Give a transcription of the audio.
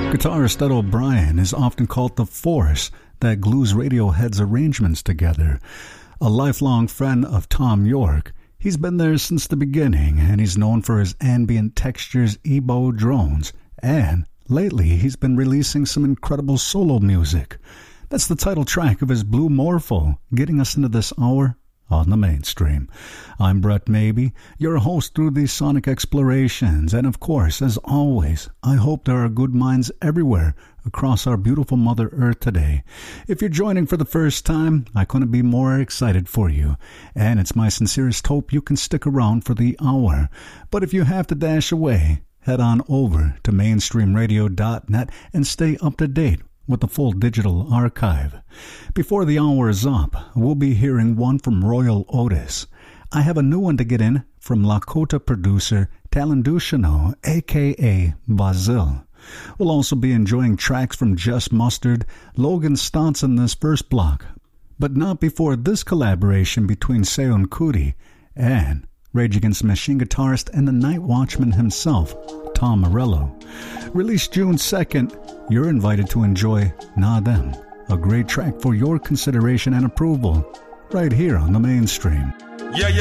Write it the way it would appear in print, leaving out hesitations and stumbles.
Guitarist Ed O'Brien is often called the force that glues Radiohead's arrangements together. A lifelong friend of Thom Yorke, he's been there since the beginning, and he's known for his ambient textures, EBO drones, and lately he's been releasing some incredible solo music. That's the title track of his Blue Morpho, getting us into this hour on the Mainstream. I'm Brett Maybe, your host through these sonic explorations, and of course, as always, I hope there are good minds everywhere across our beautiful Mother Earth today. If you're joining for the first time, I couldn't be more excited for you, and it's my sincerest hope you can stick around for the hour. But if you have to dash away, head on over to mainstreamradio.net and stay up to date with the full digital archive. Before the hour is up, we'll be hearing one from Royal Otis. I have a new one to get in from Lakota producer Talendushino, a.k.a. Bazil. We'll also be enjoying tracks from Just Mustard, Logan Stotts in this first block, but not before this collaboration between Seun Kuti and Rage Against the Machine guitarist and the Night Watchman himself, Tom Morello. Released June 2nd, you're invited to enjoy Na Them, a great track for your consideration and approval, right here on the Mainstream. Yeah.